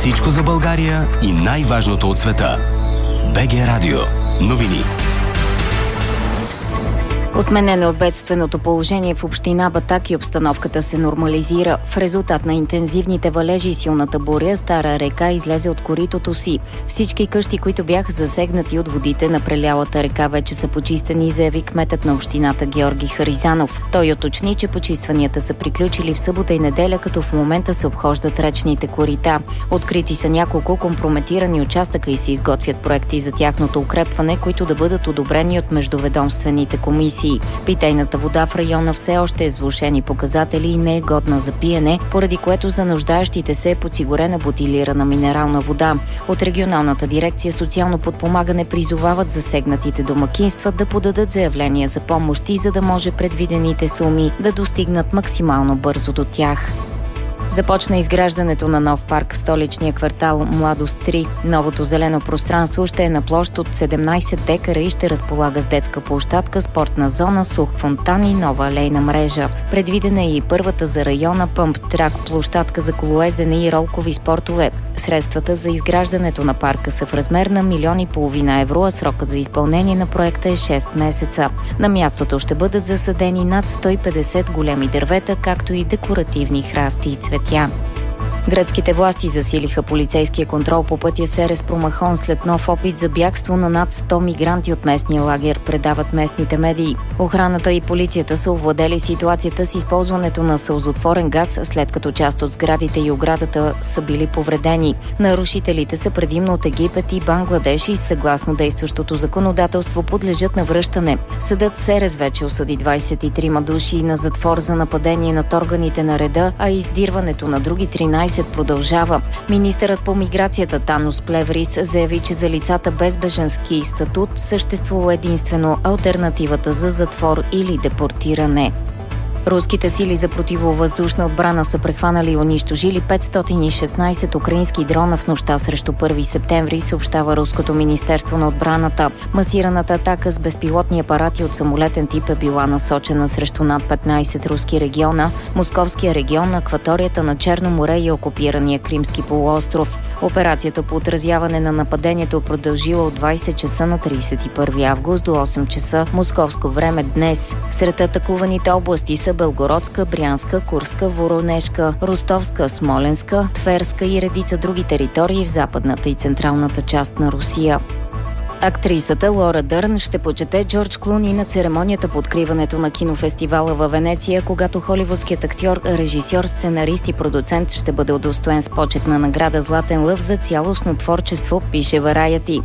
Всичко за България и най-важното от света. БГ Радио. Новини. Отменено от бедственото положение в община Батак и обстановката се нормализира. В резултат на интензивните валежи и силната буря, Стара река излезе от коритото си. Всички къщи, които бяха засегнати от водите на прелялата река, вече са почистени, заяви кметът на общината Георги Харизанов. Той уточни, че почистванията са приключили в събота и неделя, като в момента се обхождат речните корита. Открити са няколко компрометирани участъка и се изготвят проекти за тяхното укрепване, които да бъдат одобрени от междуведомствените комисии. Питейната вода в района все още е с влошени показатели и не е годна за пиене, поради което за нуждаещите се е подсигурена бутилирана минерална вода. От регионалната дирекция социално подпомагане призовават засегнатите домакинства да подадат заявления за помощи, за да може предвидените суми да достигнат максимално бързо до тях. Започна изграждането на нов парк в столичния квартал Младост 3. Новото зелено пространство ще е на площ от 17 декара и ще разполага с детска площадка, спортна зона, сух фонтан и нова алейна мрежа. Предвидена е и първата за района пъмп-трак, площадка за колоездене и ролкови спортове. Средствата за изграждането на парка са в размер на 1,5 милиона евро, а срокът за изпълнение на проекта е 6 месеца. На мястото ще бъдат засадени над 150 големи дървета, както и декоративни храсти и цветя. Гръцките власти засилиха полицейския контрол по пътя Серес Промахон след нов опит за бягство на над 100 мигранти от местния лагер, предават местните медии. Охраната и полицията са овладели ситуацията с използването на сълзотворен газ, след като част от сградите и оградата са били повредени. Нарушителите са предимно от Египет и Бангладеш и съгласно действащото законодателство подлежат на връщане. Съдът Серес вече осъди 23 души на затвор за нападение над органите на реда, а издирването на други 13 продължава. Министърът по миграцията Танос Плеврис заяви, че за лицата без бежански статут съществува единствено алтернативата за затвор или депортиране. Руските сили за противовъздушна отбрана са прехванали и унищожили 516 украински дрона в нощта срещу 1 септември, съобщава Руското министерство на отбраната. Масираната атака с безпилотни апарати от самолетен тип е била насочена срещу над 15 руски региона, Московския регион, акваторията на Черно море и окупирания Кримски полуостров. Операцията по отразяване на нападението продължила от 20 часа на 31 август до 8 часа московско време днес. Сред атакуваните области са Белгородска, Брянска, Курска, Воронежка, Ростовска, Смоленска, Тверска и редица други територии в западната и централната част на Русия. Актрисата Лора Дърн ще почете Джордж Клуни на церемонията по откриването на кинофестивала във Венеция, когато холивудският актьор, режисьор, сценарист и продуцент ще бъде удостоен с почетна награда Златен лъв за цялостно творчество, пише Variety.